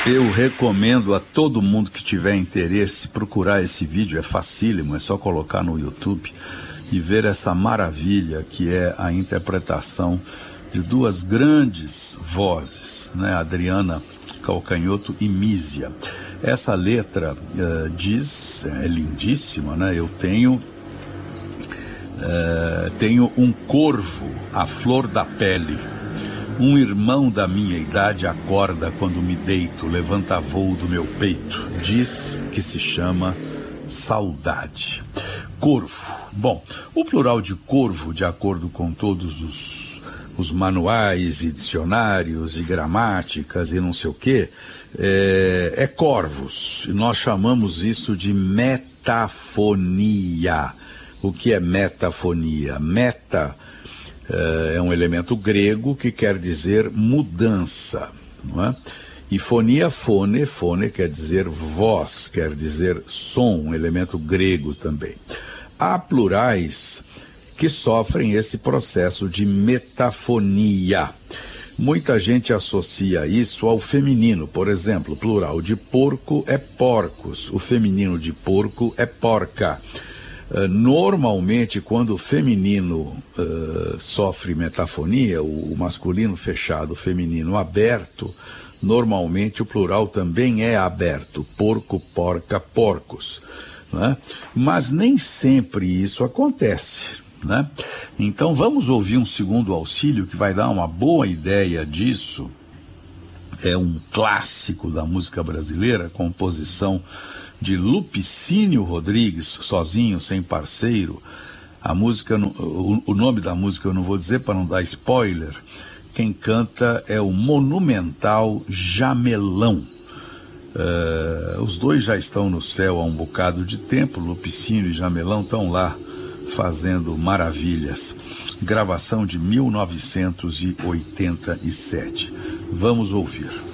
Eu recomendo a todo mundo que tiver interesse procurar esse vídeo, é facílimo, é só colocar no YouTube e ver essa maravilha que é a interpretação de duas grandes vozes, né? Adriana Calcanhoto e Mísia. Essa letra diz, é lindíssima, né? Eu tenho um corvo à flor da pele. Um irmão da minha idade acorda quando me deito, levanta voo do meu peito. Diz que se chama saudade. Corvo. Bom, o plural de corvo, de acordo com todos os manuais e dicionários e gramáticas e não sei o quê, é corvos. E nós chamamos isso de metafonia. O que é metafonia? Meta é um elemento grego que quer dizer mudança, não é? E fonia, fone quer dizer voz, quer dizer som, um elemento grego também. Há plurais que sofrem esse processo de metafonia. Muita gente associa isso ao feminino. Por exemplo, o plural de porco é porcos, o feminino de porco é porca. Normalmente, quando o feminino sofre metafonia, o masculino fechado, o feminino aberto, normalmente o plural também é aberto, porco, porca, porcos, né? Mas nem sempre isso acontece, né? Então vamos ouvir um segundo auxílio que vai dar uma boa ideia disso. É um clássico da música brasileira, composição de Lupicínio Rodrigues, sozinho, sem parceiro. A música, o nome da música eu não vou dizer para não dar spoiler. Quem canta é o monumental Jamelão. Os dois já estão no céu há um bocado de tempo. Lupicínio e Jamelão estão lá fazendo maravilhas. Gravação de 1987. Vamos ouvir.